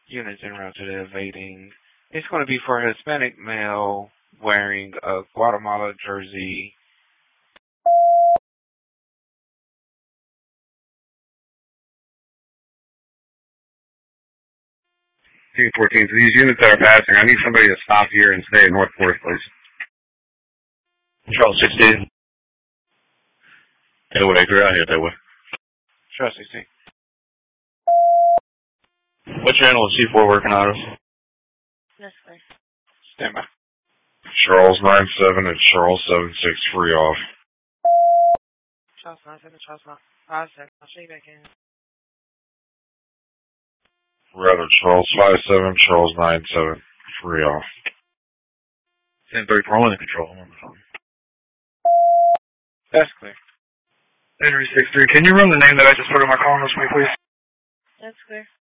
Units en route to the evading. It's going to be for a Hispanic male wearing a Guatemala jersey. Team 14, for these units that are passing, I need somebody to stop here and stay at North 4th, please. Control 16. That way, clear out here that way. Control 16. What channel is C4 working out of? Yes, sir. Stand by. Charles 97 and Charles 76, free off. Charles 97, Charles 57. I'll show you back in. Rather, Charles 57, Charles 97, free off. 10-34, I'm in control. I'm on the phone. That's clear. Henry 63, can you run the name that I just put in my column for me, please? That's clear.